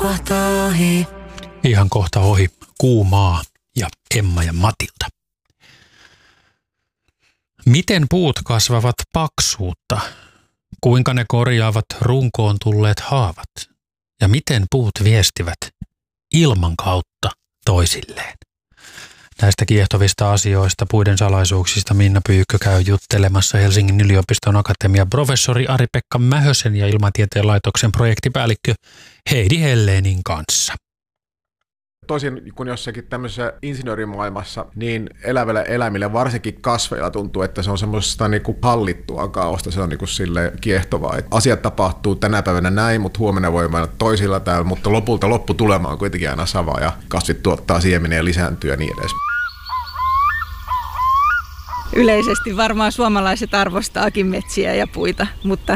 Ihan kohta ohi Kuumaa ja Emma ja Matilda. Miten puut kasvavat paksuutta? Kuinka ne korjaavat runkoon tulleet haavat? Ja miten puut viestivät ilman kautta toisilleen? Näistä kiehtovista asioista, puiden salaisuuksista Minna Pyykkö käy juttelemassa Helsingin yliopiston akatemian professori Ari-Pekka Mähösen ja Ilmatieteen laitoksen projektipäällikkö Heidi Hellénin kanssa. Tosin kun jossakin tämmöisessä insinöörimaailmassa, niin eläville eläimille, varsinkin kasveilla, tuntuu, että se on semmoista niinku hallittua kaaosta, se on niinku sille kiehtovaa. Et asiat tapahtuu tänä päivänä näin, mutta huomenna voi mennä toisilla täällä, mutta lopulta lopputulema on kuitenkin aina sama ja kasvit tuottaa siemeniä ja lisääntyy ja niin edes. Yleisesti varmaan suomalaiset arvostaakin metsiä ja puita, mutta